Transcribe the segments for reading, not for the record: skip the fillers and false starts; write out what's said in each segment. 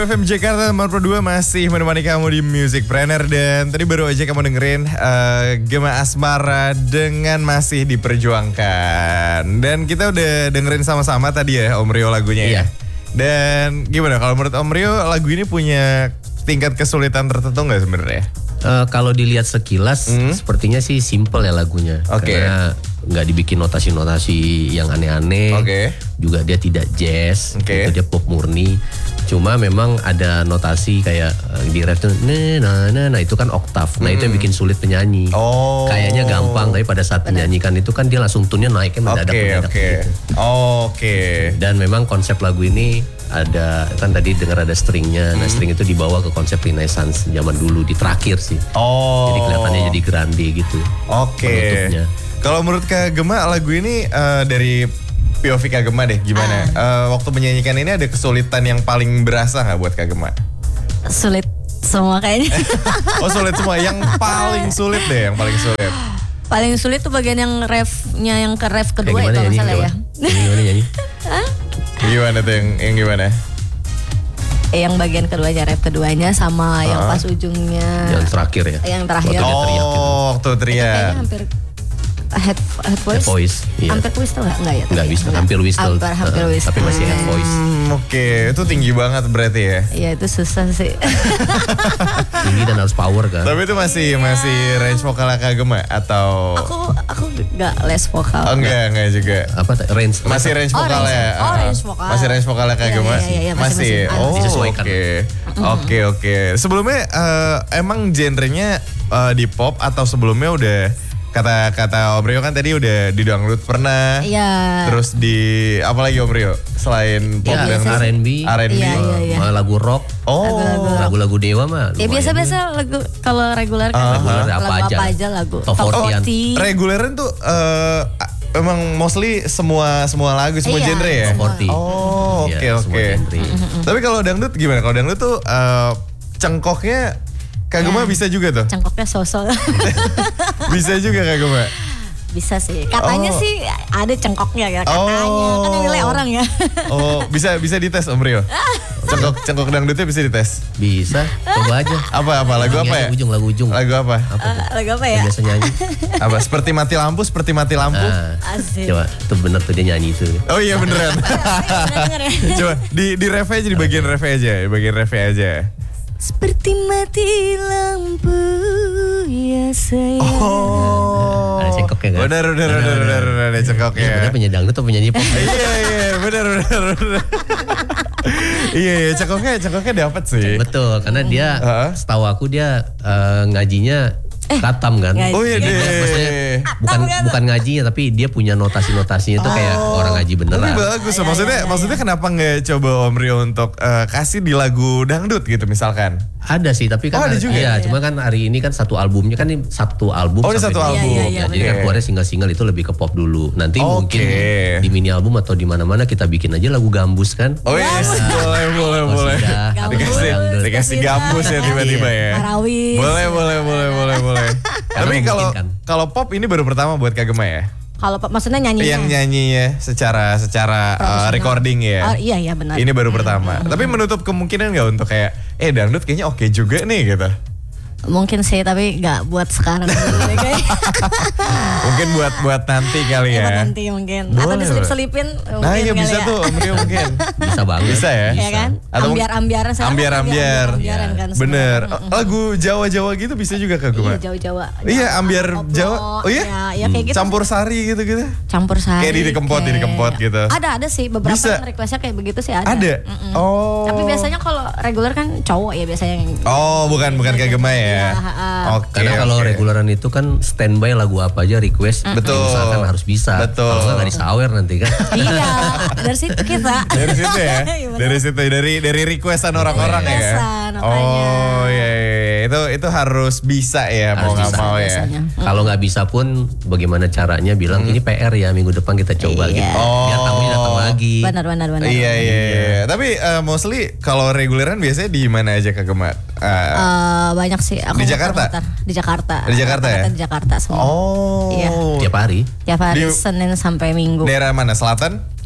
FM Jakarta 42 masih menemani kamu di Musicpreneur. Dan tadi baru aja kamu dengerin Gema Asmara dengan Masih Diperjuangkan. Dan kita udah dengerin sama-sama tadi ya Om Rio lagunya ya. Dan gimana kalau menurut Om Rio lagu ini punya tingkat kesulitan tertentu gak sebenarnya? Kalau dilihat sekilas sepertinya sih simple ya lagunya. Karena nggak dibikin notasi-notasi yang aneh-aneh. Juga dia tidak jazz, gitu, dia pop murni. Cuma memang ada notasi kayak di ref tuh nah itu kan oktav. Nah itu yang bikin sulit penyanyi. Kayaknya gampang tapi pada saat penyanyikan itu kan dia langsung tune-nya naiknya mendadak gitu. Dan memang konsep lagu ini ada kan tadi dengar ada stringnya. Nah string itu dibawa ke konsep Renaissance zaman dulu di terakhir sih. Jadi kelihatannya jadi grande gitu. Penutupnya. Kalau menurut Kak Gema lagu ini dari POV Kak Gema deh gimana? Waktu menyanyikan ini ada kesulitan yang paling berasa gak buat Kak Gema? Sulit semua kayaknya. Sulit semua. Yang paling sulit deh, yang paling sulit. Paling sulit tuh bagian yang refnya yang ke ref kedua itu masalah ya. Gimana nyanyi? Gimana tuh yang gimana? Yang bagian keduanya, ref keduanya sama yang pas ujungnya. Yang terakhir ya? Yang terakhir. Waktu teriak. Kayaknya hampir head voice. Iya. Hampir whistle nggak ya? Nggak whistle, hampir whistle. Hampir whistle. Tapi masih head voice. Itu tinggi banget berarti ya? Iya itu susah sih. Tinggi dan harus power kan? Tapi itu masih range vokalnya Kak Gema atau? Aku nggak les vokal. Enggak juga. Apa range? Masih range vokalnya. Range vokal. Masih range vokalnya Kak Gema? Iya, masih. Disesuaikan. Oke. Sebelumnya emang genrenya di pop atau sebelumnya udah kata Om Rio kan tadi udah di dangdut pernah. Iya. Terus di apa lagi Om Rio selain pop dan R&B. Iya. Lagu rock. Lagu-lagu Dewa mah. Ya biasa-biasa lagu kalau reguler kan apa aja lagu. Top 40. Reguleran tuh emang mostly semua lagu, semua genre ya? Top 40. Oke. Tapi kalau dangdut gimana? Kalau dangdut tuh cengkoknya Kak Gema bisa juga tuh? Cengkoknya sosok. Bisa juga Kak Gema? Bisa sih. Katanya sih ada cengkoknya ya. Katanya. Kan yang nilai orang ya. Bisa dites Om Rio? Cengkok dangdutnya bisa dites? Bisa. Coba aja. Apa? Lagu apa ya? Lagu ujung. Lagu apa? Lagu apa ya? Biasa nyanyi. Apa? Seperti mati lampu. Asik. Coba, itu bener tuh dia nyanyi itu. Oh iya beneran. Coba di ref aja, di bagian ref aja. Seperti mati lampu ya sayang. Ada cengkoknya kan? Bener ada cengkoknya. Iya bener penyanyi dangdut atau penyanyi pop? Iya bener. Iya cengkoknya dapat sih. Betul, karena dia setahu aku dia ngajinya katam kan. Oh iya deh. Bukan ngajinya tapi dia punya notasi-notasinya itu kayak orang ngaji beneran. Tapi bagus. Maksudnya kenapa nggak coba Om Rio untuk kasih di lagu dangdut gitu misalkan? Ada sih tapi kan ada juga. Iya, cuma kan hari ini kan satu albumnya kan ini satu album. Ini satu album. Iya, jadi kan keluarnya single-single itu lebih ke pop dulu. Nanti mungkin di mini album atau di mana-mana kita bikin aja lagu gambus kan. Oh iya, boleh. Dikasih gambus ya tiba-tiba ya. Marawis. Boleh. Tapi kalau pop ini baru pertama buat Kak Gema ya? Kalau maksudnya nyanyinya? Yang nyanyinya secara recording ya? Iya benar. Ini baru pertama. Tapi menutup kemungkinan nggak untuk kayak dangdut kayaknya oke juga nih gitu? Mungkin sih tapi nggak buat sekarang. Mungkin buat nanti kali ya. Buat nanti mungkin. Atau diselip-selipin. Nah iya bisa tuh Om Rio mungkin. Bisa banget. Bisa ya? Iya kan? Ambiar-ambiaran. Ambiar. Kan, bener. Lagu Jawa-Jawa gitu bisa juga Kak Gema? Iya Jawa-Jawa. Iya ambiar Jawa. Oh iya? Ya kayak gitu. Campur sari gitu-gitu? Campur sari. Kayak dikempot gitu? Ada sih. Beberapa yang requestnya kayak begitu sih ada. Ada? Tapi biasanya kalau reguler kan cowok ya biasanya. Bukan Kak Gema ya? Karena kalau reguleran itu kan standby lagu apa aja request. Betul. Misalkan harus bisa. Betul. Kalau nggak disawer nanti kan. Iya. Dari situ kita. Dari situ ya. Dari requestan orang-orang ya. Oh iya. Itu harus bisa ya mau nggak mau ya. Kalau nggak bisa pun bagaimana caranya bilang ini PR ya minggu depan kita coba gitu. Biar tamunya datang lagi. Benar. Iya. Tapi mostly kalau reguleran biasanya di mana aja Kak Gema? Banyak sih. Aku di Jakarta? Di Jakarta. Di Jakarta ya? Di Jakarta semua. Oh. Iya. Tiap hari? Tiap hari Senin sampai Minggu. Daerah mana? Selatan?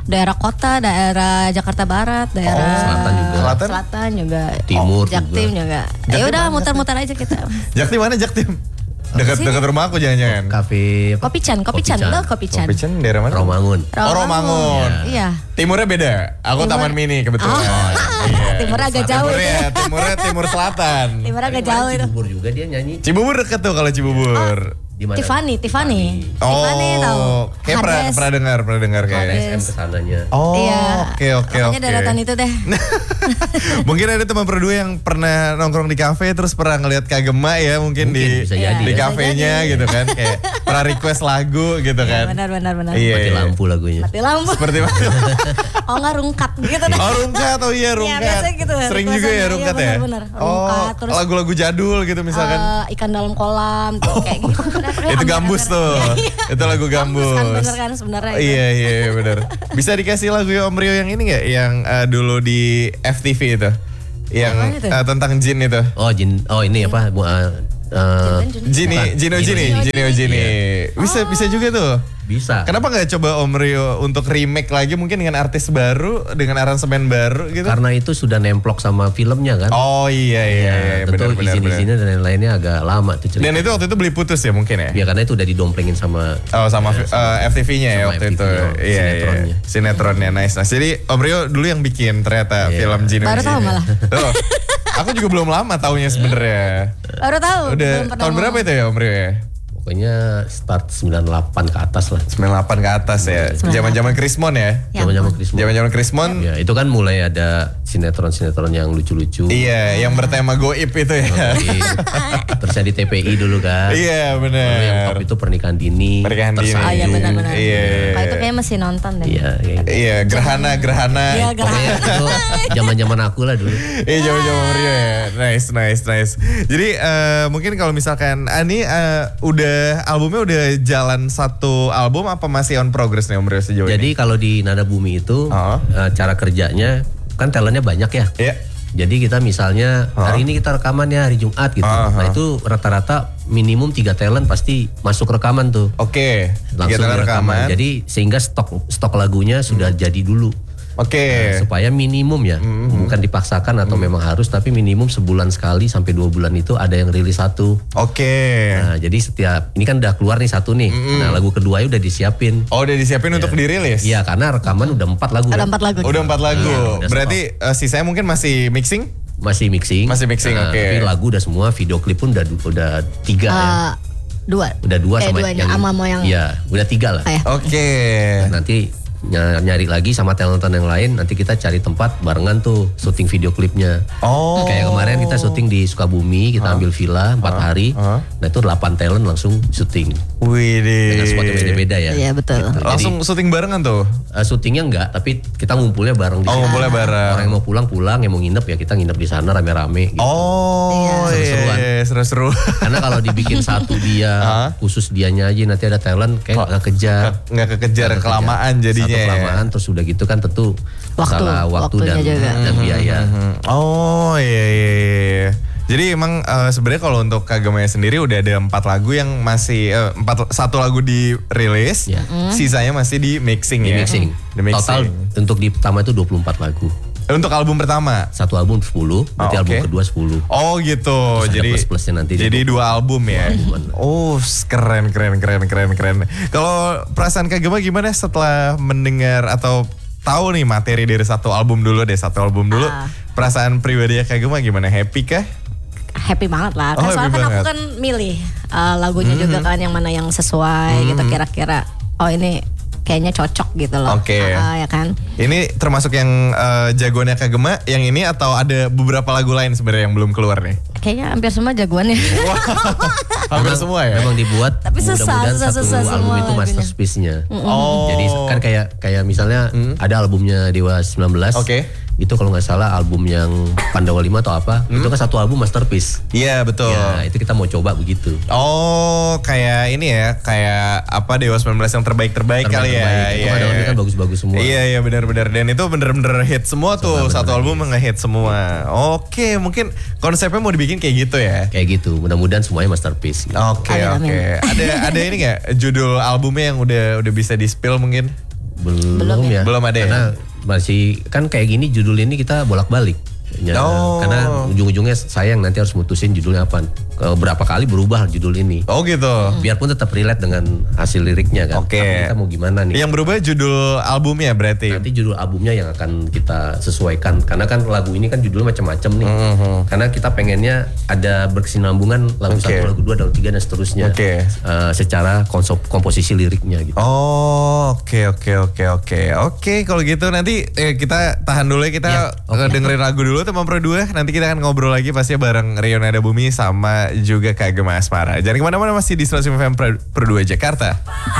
daerah kota, daerah Jakarta Barat, daerah Selatan juga. Timur Jaktim juga. Ya udah muter-muter aja kita. Jaktim mana Jaktim? Dekat rumah aku jangan-jangan. Kafe Kopican. Kopican daerah mana? Romangun. Romangun. Iya. Timurnya beda. Aku Taman Mini kebetulan. Iya. Timurnya agak jauh. Timurnya Timur Selatan. Timurnya agak jauh itu. Cibubur juga dia nyanyi. Cibubur dekat tuh kalau Cibubur. Tiffany tahu. Kayak pernah dengar kayak. SM kesananya. Oh, iya. Oke. Makanya daratan itu deh. Mungkin ada teman berdua yang pernah nongkrong di kafe terus pernah ngelihat Kak Gema ya mungkin di kafenya gitu kan, kayak pernah request lagu gitu kan. Benar. Iya. Mati lampu lagunya. Mati lampu. Seperti mati lampu. Oh enggak rungkat gitu deh. Oh rungkat, Iya, biasa gitu. Sering juga ya rungkat ya? Benar. Oh, terus lagu-lagu jadul gitu misalkan. Ikan dalam kolam kayak gitu. Itu Gambus tuh. Itu lagu Gambus. Bener kan sebenarnya. Iya bener. Bisa dikasih lagu Om Rio yang ini gak? Yang dulu di FTV itu. Yang tentang jin itu. Oh jin. Oh ini apa? Jini. Bisa juga tuh. Bisa. Kenapa nggak coba Om Rio untuk remake lagi mungkin dengan artis baru, dengan aransemen baru gitu? Karena itu sudah nemplok sama filmnya kan. Oh iya. Tentu izin-izinnya dan lain-lainnya agak lama tuh cerita. Dan itu waktu itu beli putus ya mungkin ya? Ya karena itu udah didomplengin sama FTV-nya ya waktu itu. Iya. Sinetronnya nice. Jadi Om Rio dulu yang bikin ternyata film Jini. Baru tahu malah. Aku juga belum lama taunya sebenarnya. Baru tahu. Udah tahun berapa itu ya Om Rio ya? Pokoknya start 98 ke atas lah. 98 ke atas ya. Zaman-zaman Krismon ya. Zaman-zaman Krismon. Ya, itu kan mulai ada sinetron-sinetron yang lucu-lucu. Iya, yang bertema goib itu ya. Terus yang di TPI dulu kan. Iya, benar. Lalu yang top itu pernikahan dini. Iya, benar. Iya. Kalau itu kayaknya masih nonton deh. Iya, gerhana. Iya, gerhana. Itu zaman-zaman aku lah dulu. Iya, zaman-zaman Rio ya. Nice. Jadi mungkin kalau misalkan Ani udah albumnya udah jalan satu album apa masih on progress nih Om Rio sejauh ini? Jadi kalau di Nada Bumi itu cara kerjanya kan talentnya banyak ya. Iya. Jadi kita misalnya hari ini kita rekaman ya hari Jumat gitu. Nah itu rata-rata minimum 3 talent pasti masuk rekaman tuh. Oke. Langsung rekaman. Jadi sehingga stok lagunya sudah jadi dulu. Oke. Supaya minimum ya, bukan dipaksakan atau memang harus, tapi minimum sebulan sekali sampai 2 bulan itu ada yang rilis satu. Oke. Nah jadi setiap, ini kan udah keluar nih satu nih, nah lagu kedua udah disiapin. Oh udah disiapin untuk dirilis? Iya karena rekaman udah 4 lagu. Ada 4 lagu. Udah 4 lagu, berarti sisanya mungkin masih mixing? Masih mixing, oke. Tapi lagu udah semua, video klip pun udah 3 ya. 2. Udah 2 sama yang iya, udah 3 lah. Oke. Nanti nyari lagi sama talentan yang lain, nanti kita cari tempat barengan tuh syuting video klipnya. Oh. Kayak kemarin kita syuting di Sukabumi, kita ambil villa 4 hari. Nah itu 8 talent langsung syuting. Wih deh. Dengan spot yang beda-beda ya. Iya betul. Gitu. Langsung syuting barengan tuh? Syutingnya enggak, tapi kita ngumpulnya bareng di sana. Ngumpulnya bareng. Orang yang mau pulang, yang mau nginep ya kita nginep di sana rame-rame gitu. Oh iya, seru-seru. Karena kalau dibikin satu dia, khusus dianya aja, nanti ada talent kayak nggak kekejar kelamaan jadinya. Kelamaan terus udah gitu kan tentu masalah waktu dan biaya. Oh iya. Jadi emang sebenarnya kalau untuk Kak Gemanya sendiri udah ada 4 lagu yang masih 1 lagu dirilis, sisanya masih di mixing ya. Di mixing. Total untuk di pertama itu 24 lagu. Untuk album pertama? Satu album 10, nanti album kedua 10. Oh gitu. Terus jadi plus-plusnya nanti. Jadi 2 album ya. Oh keren. Kalau perasaan Kak Gema gimana setelah mendengar atau tahu nih materi dari satu album dulu? Perasaan pribadinya Kak Gema gimana? Happy kah? Happy banget lah. Kan soalnya kan aku kan milih lagunya juga kan yang mana yang sesuai gitu kira-kira. Oh ini kayaknya cocok gitu loh. Oke. Ya kan. Ini termasuk yang jagoannya Kak Gema yang ini atau ada beberapa lagu lain sebenarnya yang belum keluar nih? Kayaknya hampir semua jagoannya. Hampir semua ya. Memang dibuat. Tapi mudah-mudahan satu album itu masterpiece-nya. Jadi kan kayak misalnya ada albumnya Dewa 19. Oke. Itu kalau nggak salah album yang Pandawa 5 atau apa, itu kan satu album masterpiece. Iya betul. Ya, itu kita mau coba begitu. Oh kayak ini ya, kayak apa Dewa 19 yang terbaik kali ya. Itu Pandawa kan bagus-bagus semua. Iya benar-benar, dan itu bener-bener hit semua tuh, satu album nge-hit semua. Oke, mungkin konsepnya mau dibikin kayak gitu ya. Kayak gitu, mudah-mudahan semuanya masterpiece. Oke. Ada ini nggak judul albumnya yang udah bisa di-spill mungkin? Belum ya. Belum ada karena masih kan kayak gini judul ini kita bolak-balik. Karena ujung-ujungnya sayang nanti harus mutusin judulnya apa. Berapa kali berubah judul ini. Oh gitu. Biarpun tetap relate dengan hasil liriknya kan. Oke. Kita mau gimana nih? Yang berubah judul albumnya berarti. Nanti judul albumnya yang akan kita sesuaikan. Karena kan lagu ini kan judulnya macam-macam nih. Karena kita pengennya ada berkesinambungan lagu 1, lagu 2, lagu 3 dan seterusnya. Secara komposisi liriknya gitu. Oke, kalau gitu nanti kita tahan dulu ya. Kita dengerin lagu dulu teman Pro 2. Nanti kita akan ngobrol lagi pasti bareng Rio Nada Bumi sama juga Kak Gemma Asmara. Jangan kemana-mana, masih di 105 FM Pro 2 Jakarta.